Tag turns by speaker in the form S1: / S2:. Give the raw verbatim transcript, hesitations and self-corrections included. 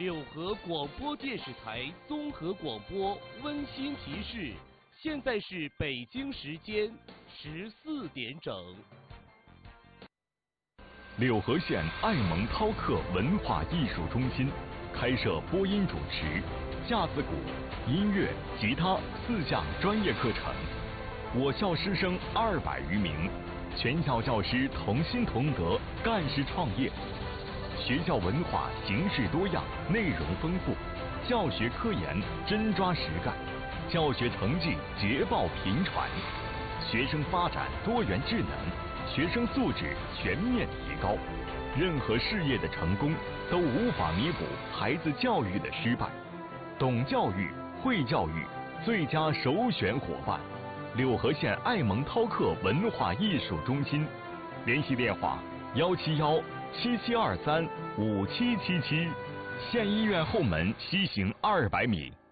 S1: 柳河广播电视台综合广播温馨提示：现在是北京时间十四点整。
S2: 柳河县爱蒙涛克文化艺术中心开设播音主持、架子鼓、音乐、吉他四项专业课程。我校师生二百余名，全校教师同心同德，干事创业。学校文化形式多样，内容丰富，教学科研真抓实干，教学成绩捷报频传，学生发展多元智能，学生素质全面提高。任何事业的成功都无法弥补孩子教育的失败。懂教育、会教育，最佳首选伙伴。柳河县爱蒙涛克文化艺术中心，联系电话：幺七幺七七二三五七七七，县医院后门西行二百米。